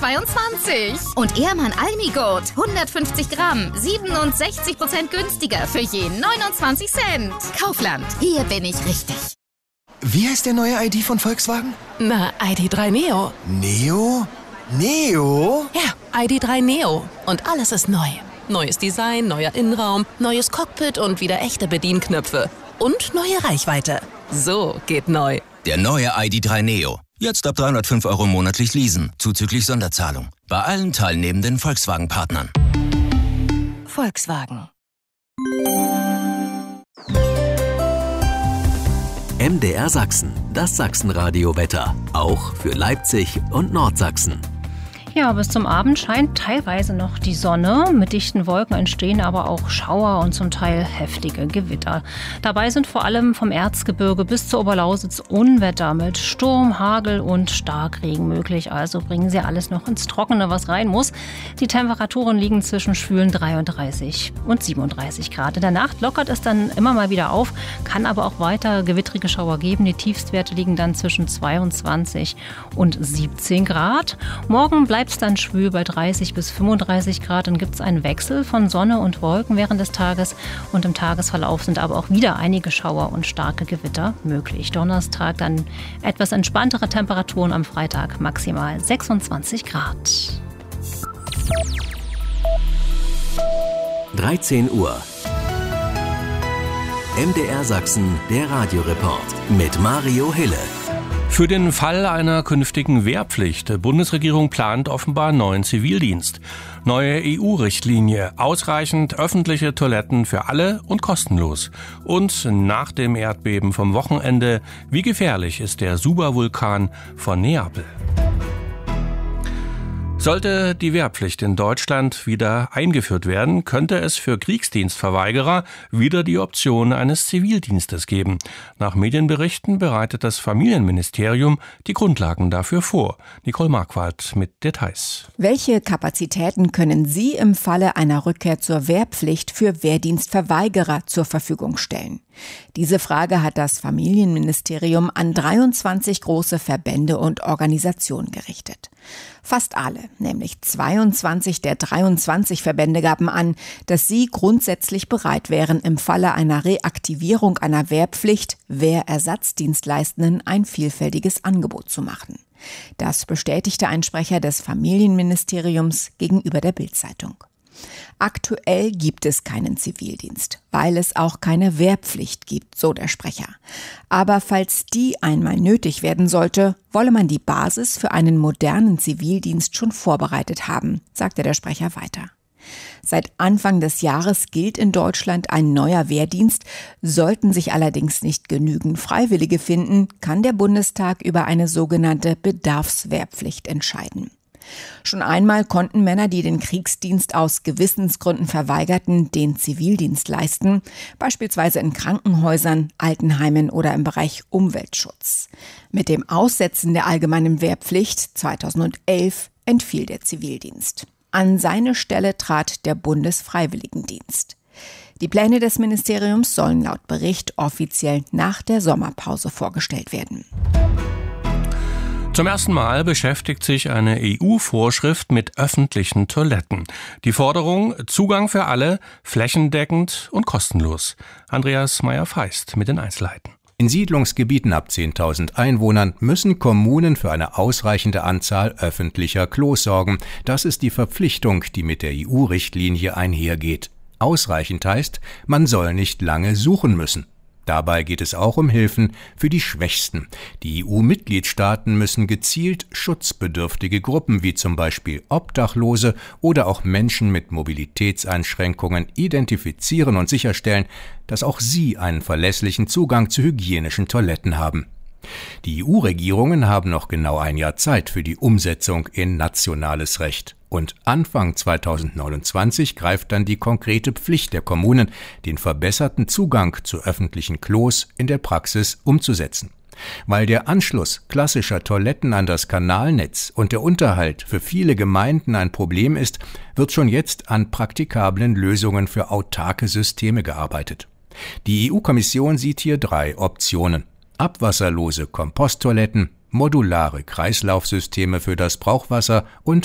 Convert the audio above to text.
22. Und Ehrmann Almigurt, 150 Gramm, 67% günstiger für je 29 Cent. Kaufland, hier bin ich richtig. Wie heißt der neue ID von Volkswagen? Na, ID.3 Neo. Neo? Neo? Ja, ID.3 Neo. Und alles ist neu. Neues Design, neuer Innenraum, neues Cockpit und wieder echte Bedienknöpfe. Und neue Reichweite. So geht neu. Der neue ID.3 Neo. Jetzt ab 305 € monatlich leasen, zuzüglich Sonderzahlung. Bei allen teilnehmenden Volkswagen-Partnern. Volkswagen. MDR Sachsen, das Sachsenradio-Wetter. Auch für Leipzig und Nordsachsen. Ja, bis zum Abend scheint teilweise noch die Sonne. Mit dichten Wolken entstehen aber auch Schauer und zum Teil heftige Gewitter. Dabei sind vor allem vom Erzgebirge bis zur Oberlausitz Unwetter mit Sturm, Hagel und Starkregen möglich. Also bringen Sie alles noch ins Trockene, was rein muss. Die Temperaturen liegen zwischen schwülen 33 und 37 Grad. In der Nacht lockert es dann immer mal wieder auf, kann aber auch weiter gewittrige Schauer geben. Die Tiefstwerte liegen dann zwischen 22 und 17 Grad. Morgen bleibt es dann schwül bei 30 bis 35 Grad. Dann gibt es einen Wechsel von Sonne und Wolken während des Tages. Und im Tagesverlauf sind aber auch wieder einige Schauer und starke Gewitter möglich. Donnerstag dann etwas entspanntere Temperaturen, am Freitag maximal 26 Grad. 13 Uhr. MDR Sachsen, der Radioreport mit Mario Hille. Für den Fall einer künftigen Wehrpflicht. Bundesregierung plant offenbar neuen Zivildienst. Neue EU-Richtlinie. Ausreichend öffentliche Toiletten für alle und kostenlos. Und nach dem Erdbeben vom Wochenende, wie gefährlich ist der Subavulkan von Neapel? Sollte die Wehrpflicht in Deutschland wieder eingeführt werden, könnte es für Kriegsdienstverweigerer wieder die Option eines Zivildienstes geben. Nach Medienberichten bereitet das Familienministerium die Grundlagen dafür vor. Nicole Marquardt mit Details. Welche Kapazitäten können Sie im Falle einer Rückkehr zur Wehrpflicht für Wehrdienstverweigerer zur Verfügung stellen? Diese Frage hat das Familienministerium an 23 große Verbände und Organisationen gerichtet. Fast alle, nämlich 22 der 23 Verbände, gaben an, dass sie grundsätzlich bereit wären, im Falle einer Reaktivierung einer Wehrpflicht Wehrersatzdienstleistenden ein vielfältiges Angebot zu machen. Das bestätigte ein Sprecher des Familienministeriums gegenüber der Bild-Zeitung. Aktuell gibt es keinen Zivildienst, weil es auch keine Wehrpflicht gibt, so der Sprecher. Aber falls die einmal nötig werden sollte, wolle man die Basis für einen modernen Zivildienst schon vorbereitet haben, sagte der Sprecher weiter. Seit Anfang des Jahres gilt in Deutschland ein neuer Wehrdienst. Sollten sich allerdings nicht genügend Freiwillige finden, kann der Bundestag über eine sogenannte Bedarfswehrpflicht entscheiden. Schon einmal konnten Männer, die den Kriegsdienst aus Gewissensgründen verweigerten, den Zivildienst leisten, beispielsweise in Krankenhäusern, Altenheimen oder im Bereich Umweltschutz. Mit dem Aussetzen der allgemeinen Wehrpflicht 2011 entfiel der Zivildienst. An seine Stelle trat der Bundesfreiwilligendienst. Die Pläne des Ministeriums sollen laut Bericht offiziell nach der Sommerpause vorgestellt werden. Zum ersten Mal beschäftigt sich eine EU-Vorschrift mit öffentlichen Toiletten. Die Forderung: Zugang für alle, flächendeckend und kostenlos. Andreas Meyer-Feist mit den Einzelheiten. In Siedlungsgebieten ab 10.000 Einwohnern müssen Kommunen für eine ausreichende Anzahl öffentlicher Klos sorgen. Das ist die Verpflichtung, die mit der EU-Richtlinie einhergeht. Ausreichend heißt, man soll nicht lange suchen müssen. Dabei geht es auch um Hilfen für die Schwächsten. Die EU-Mitgliedstaaten müssen gezielt schutzbedürftige Gruppen wie zum Beispiel Obdachlose oder auch Menschen mit Mobilitätseinschränkungen identifizieren und sicherstellen, dass auch sie einen verlässlichen Zugang zu hygienischen Toiletten haben. Die EU-Regierungen haben noch genau ein Jahr Zeit für die Umsetzung in nationales Recht. Und Anfang 2029 greift dann die konkrete Pflicht der Kommunen, den verbesserten Zugang zu öffentlichen Klos in der Praxis umzusetzen. Weil der Anschluss klassischer Toiletten an das Kanalnetz und der Unterhalt für viele Gemeinden ein Problem ist, wird schon jetzt an praktikablen Lösungen für autarke Systeme gearbeitet. Die EU-Kommission sieht hier 3 Optionen: abwasserlose Komposttoiletten, modulare Kreislaufsysteme für das Brauchwasser und